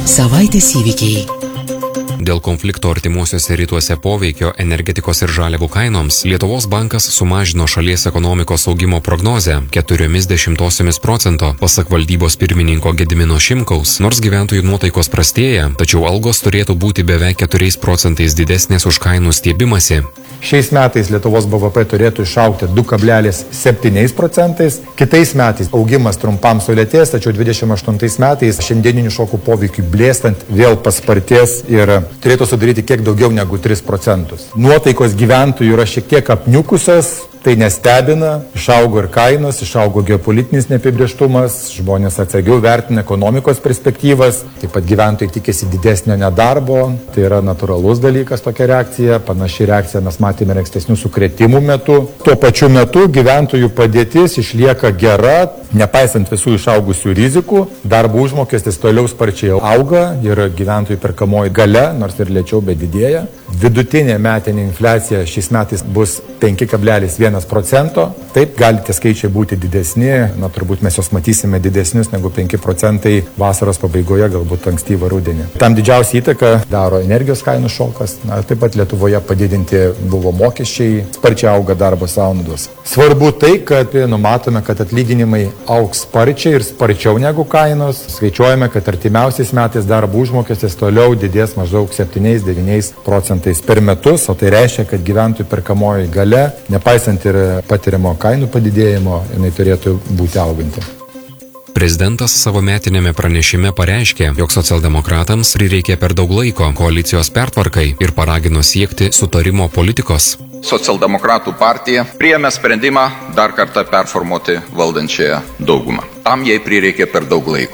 Savaitės įvykiai. Dėl konflikto artimuosiuose rytuose poveikio energetikos ir žaliavų kainoms Lietuvos bankas sumažino šalies ekonomikos augimo prognozę 0,4%. Pasak valdybos pirmininko Gedimino Šimkaus, nors gyventojų nuotaikos prastėja, tačiau algos turėtų būti beveik 4% didesnės už kainų stiebimąsi. Šiais metais Lietuvos BVP turėtų išaugti 2,7%. Kitais metais augimas trumpam sulėtės, tačiau 28 metais šiandieninių šokų poveikių blėstant vėl paspartės ir turėtų sudaryti kiek daugiau negu 3%. Nuotaikos gyventojų yra šiek tiek apniukusios. Tai nestebina, išaugo ir kainos, išaugo geopolitinis neapibrėžtumas, žmonės atsargiau vertina ekonomikos perspektyvas, taip pat gyventojai tikėsi didesnio nedarbo, tai yra natūralus dalykas tokia reakcija, panaši reakcija mes matėme ir ankstesnių sukrėtimų metu. Tuo pačiu metu gyventojų padėtis išlieka gera, nepaisant visų išaugusių rizikų, darbo užmokestis toliau sparčiai auga ir gyventojų perkamoji galia, nors ir lėčiau, bet didėja. Vidutinė metinė infliacija šiais metais bus 5,1%. Taip, gali tie skaičiai būti didesni, turbūt mes jos matysime didesnius negu 5% vasaros pabaigoje, galbūt ankstyvą rudenį. Tam didžiausią įtaką daro energijos kainų šokas, taip pat Lietuvoje padidinti buvo mokesčiai, sparčiai auga darbo sąnaudos. Svarbu tai, kad numatome, kad atlyginimai augs sparčiai ir sparčiau negu kainos. Skaičiuojame, kad artimiausiais metais darbo užmokestis toliau didės maždaug 7-9% per metus, o tai reiškia, kad gyventojų perkamoji galia, nepaisant ir patiriamo kainų padidėjimo, jinai turėtų būti auganti. Prezidentas savo metinėme pranešime pareiškė, jog socialdemokratams prireikė per daug laiko koalicijos pertvarkai ir paragino siekti sutarimo politikos. Socialdemokratų partija priėmė sprendimą dar kartą performuoti valdančiąją daugumą. Tam jai prireikė per daug laiko.